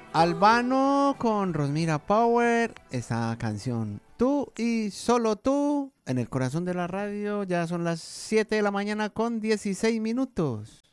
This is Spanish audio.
Albano con Rosmira Power, esa canción. Tú y solo tú, en el corazón de la radio, ya son las 7 de la mañana con 16 minutos.